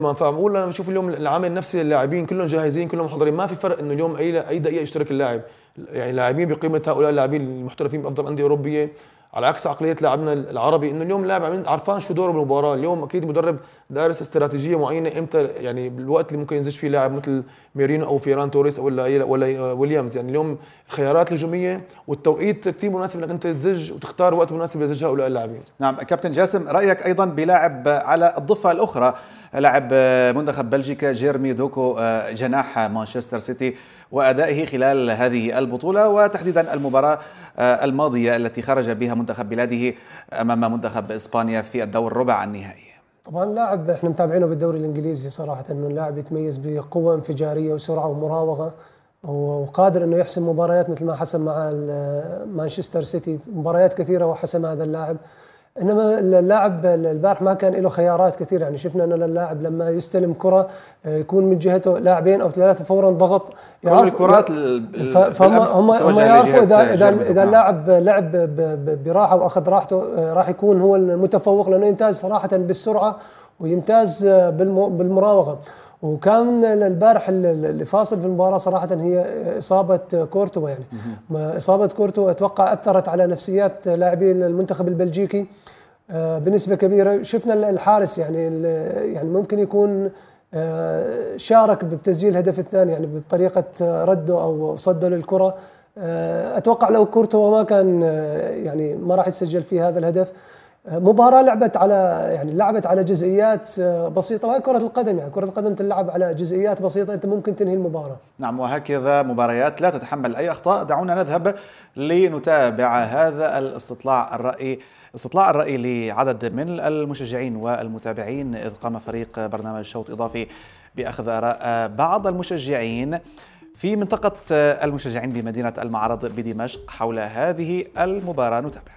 ما فبقول انا بشوف اليوم العامل النفسي للاعبين كلهم جاهزين كلهم محضرين، ما في فرق انه اليوم اي دقيقه يشترك اللاعب، يعني لاعبين بقيمه هؤلاء اللاعبين المحترفين بافضل انديه اوروبيه، على عكس عقليه لاعبنا العربي انه اليوم اللاعب عرفان شو دوره بالمباراه. اليوم اكيد المدرب دارس استراتيجيه معينه امتى، يعني بالوقت اللي ممكن ينزل فيه لاعب مثل ميرينو او فيران توريس ولا ويليامز. يعني اليوم الخيارات الهجوميه والتوقيت كثير مناسب انك انت تزج وتختار وقت مناسب لزج هؤلاء اللاعبين. نعم كابتن جاسم، رايك ايضا بلاعب على الضفه الاخرى، لاعب منتخب بلجيكا جيرمي دوكو جناح مانشستر سيتي وأدائه خلال هذه البطولة وتحديدا المباراة الماضية التي خرج بها منتخب بلاده أمام منتخب إسبانيا في الدور ربع النهائي؟ طبعا لاعب احنا متابعينه بالدوري الانجليزي صراحة، انه اللاعب يتميز بقوة انفجارية وسرعة ومراوغة، وقادر انه يحسم مباريات مثل ما حسم مع مانشستر سيتي مباريات كثيرة وحسم هذا اللاعب. انما اللاعب البارح ما كان له خيارات كثير، يعني شفنا انه اللاعب لما يستلم كرة يكون من جهته لاعبين او ثلاثه فورا ضغط كل الكرات هم يعرفوا اذا اللاعب لعب براحه واخذ راحته راح يكون هو المتفوق، لانه يمتاز صراحه بالسرعه ويمتاز بالمراوغه. وكان البارح اللي فاصل في المباراه صراحه هي اصابه كورتوا، يعني اصابه كورتوا اتوقع اثرت على نفسيات لاعبي المنتخب البلجيكي بنسبه كبيره. شفنا الحارس يعني ممكن يكون شارك بتسجيل الهدف الثاني، يعني بطريقه رده او صده للكره. اتوقع لو كورتوا ما كان يعني ما راح يسجل في هذا الهدف. مباراة لعبت على جزئيات بسيطة، وهي كرة القدم، يعني كرة القدم تلعب على جزئيات بسيطة أنت ممكن تنهي المباراة. نعم، وهكذا مباريات لا تتحمل أي أخطاء. دعونا نذهب لنتابع هذا استطلاع الرأي لعدد من المشجعين والمتابعين، إذ قام فريق برنامج شوط إضافي بأخذ آراء بعض المشجعين في منطقة المشجعين بمدينة المعرض بدمشق حول هذه المباراة. نتابع.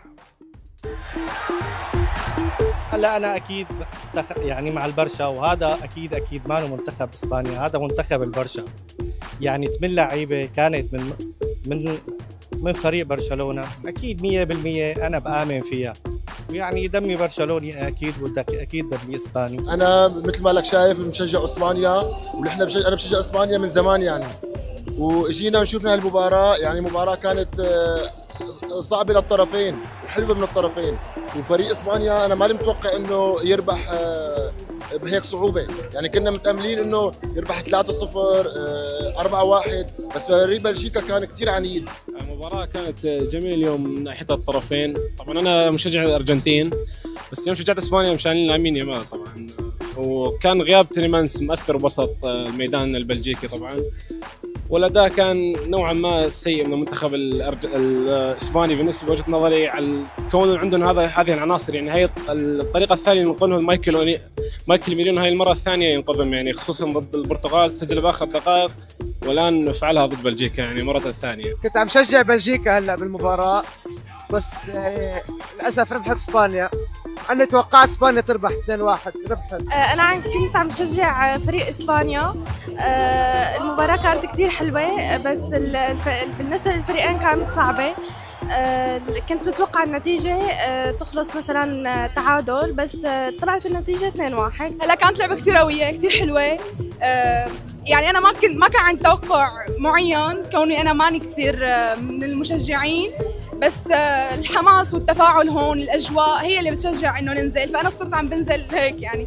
هلا انا اكيد يعني مع البرشا، وهذا اكيد ما له منتخب اسبانيا، هذا منتخب البرشا. يعني 8 لعيبه كانت من فريق برشلونه، اكيد 100% انا بآمن فيها. يعني دمي برشلوني اكيد، اكيد دمي اسباني. انا مثل ما لك شايف مشجع اسبانيا، ونحن انا بشجع اسبانيا من زمان يعني، واجينا وشفنا هالمباراه. يعني مباراه كانت صعبة للطرفين وحلوة من الطرفين، وفريق اسبانيا انا ماني متوقع انه يربح بهيك صعوبة. يعني كنا متأملين انه يربح 3-0 4-1، بس فريق بلجيكا كان كثير عنيد. المباراة كانت جميلة اليوم من ناحية الطرفين. طبعا انا مشجع الارجنتين، بس اليوم شجعت اسبانيا مشان لامين يامال طبعا، وكان غياب تيليمانس مؤثر بوسط الميدان البلجيكي طبعا، والاداء كان نوعا ما سيء من المنتخب الاسباني بالنسبه لوجهه نظري، على كون عندهم هذه العناصر. يعني هي الطريقه الثانيه اللي ينقذهم مايكل ميرينو، هاي المره الثانيه ينقذهم، يعني خصوصا ضد البرتغال سجل باخر دقائق، والان فعلها ضد بلجيكا يعني مره ثانيه. كنت عم شجع بلجيكا هلا بالمباراه، بس للاسف ربحت اسبانيا. انا توقعت اسبانيا تربح 2-1، ربحت. انا كنت عم شجع فريق اسبانيا. المباراة كانت كتير حلوة، بس بالنسبة للفريقين كانت صعبة. كنت متوقع النتيجة تخلص مثلا تعادل، بس طلعت النتيجة 2-1. هلا كانت لعبة كتير قوية كتير حلوة. يعني أنا ما كان عندي توقع معين، كوني أنا ماني كتير من المشجعين، بس الحماس والتفاعل هون، الأجواء هي اللي بتشجع إنه ننزل، فأنا صرت عم بنزل هيك يعني.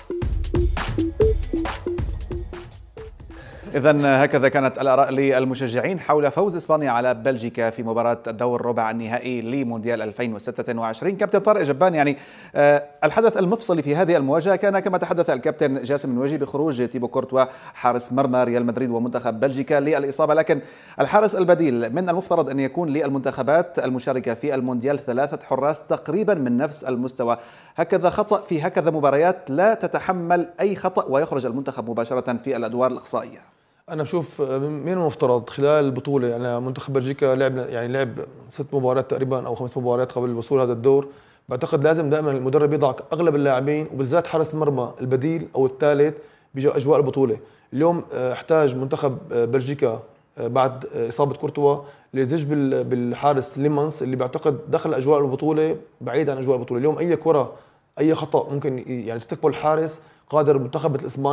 إذن هكذا كانت الآراء للمشجعين حول فوز إسبانيا على بلجيكا في مباراة الدور ربع النهائي لمونديال 2026. كابتن طارق جبان، يعني الحدث المفصلي في هذه المواجهة كان كما تحدث الكابتن جاسم النواجي بخروج تيبو كورتوا حارس مرمى ريال مدريد ومنتخب بلجيكا للإصابة، لكن الحارس البديل من المفترض أن يكون للمنتخبات المشاركة في المونديال 3 حراس تقريبا من نفس المستوى. هكذا خطأ في هكذا مباريات لا تتحمل أي خطأ ويخرج المنتخب مباشرة في الأدوار الإقصائية. أنا بشوف من المفترض خلال البطولة، يعني منتخب بلجيكا لعب 6 مباريات تقريبا أو 5 مباريات قبل الوصول هذا الدور. بعتقد لازم دائما المدرب يضع أغلب اللاعبين وبالذات حارس المرمى البديل أو الثالث بأجواء البطولة. اليوم احتاج منتخب بلجيكا بعد إصابة كورتوا ليزج بالحارس ليمانس اللي بعتقد دخل أجواء البطولة بعيد عن أجواء البطولة. اليوم أي كرة أي خطأ ممكن يعني ترتكبه الحارس قادر منتخب الإسباني